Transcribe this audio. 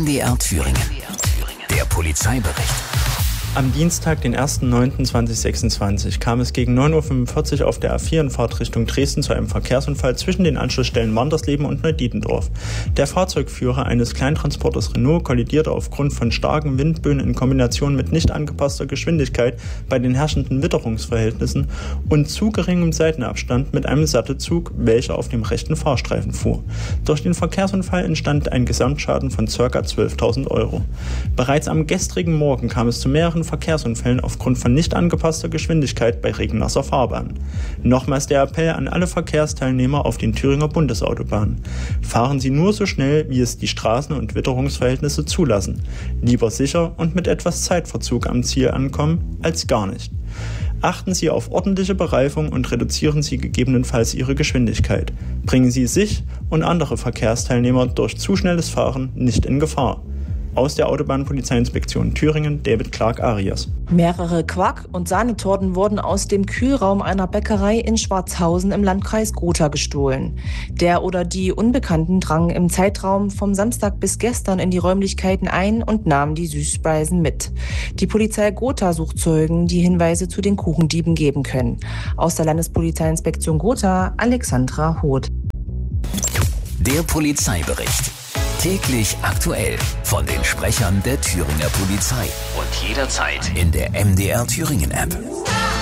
MDR Thüringen. Der Polizeibericht. Am Dienstag, den 1.9.2026, kam es gegen 9.45 Uhr auf der A4 in Fahrtrichtung Dresden zu einem Verkehrsunfall zwischen den Anschlussstellen Wandersleben und Neudietendorf. Der Fahrzeugführer eines Kleintransporters Renault kollidierte aufgrund von starken Windböen in Kombination mit nicht angepasster Geschwindigkeit bei den herrschenden Witterungsverhältnissen und zu geringem Seitenabstand mit einem Sattelzug, welcher auf dem rechten Fahrstreifen fuhr. Durch den Verkehrsunfall entstand ein Gesamtschaden von ca. 12.000 €. Bereits am gestrigen Morgen kam es zu mehreren Verkehrsunfällen aufgrund von nicht angepasster Geschwindigkeit bei regennasser Fahrbahn. Nochmals der Appell an alle Verkehrsteilnehmer auf den Thüringer Bundesautobahnen. Fahren Sie nur so schnell, wie es die Straßen- und Witterungsverhältnisse zulassen. Lieber sicher und mit etwas Zeitverzug am Ziel ankommen, als gar nicht. Achten Sie auf ordentliche Bereifung und reduzieren Sie gegebenenfalls Ihre Geschwindigkeit. Bringen Sie sich und andere Verkehrsteilnehmer durch zu schnelles Fahren nicht in Gefahr. Aus der Autobahnpolizeiinspektion Thüringen, David Clark Arias. Mehrere Quark- und Sahnetorten wurden aus dem Kühlraum einer Bäckerei in Schwarzhausen im Landkreis Gotha gestohlen. Der oder die Unbekannten drangen im Zeitraum vom Samstag bis gestern in die Räumlichkeiten ein und nahmen die Süßspeisen mit. Die Polizei Gotha sucht Zeugen, die Hinweise zu den Kuchendieben geben können. Aus der Landespolizeiinspektion Gotha, Alexandra Hoth. Der Polizeibericht. Täglich aktuell von den Sprechern der Thüringer Polizei und jederzeit in der MDR Thüringen App.